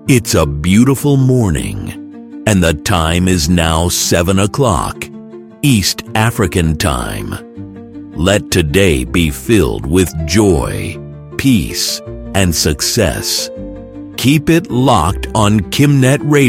It's a beautiful morning, and the time is now 7 o'clock, East African time. Let today be filled with joy, peace, and success. Keep it locked on Kimnet Radio.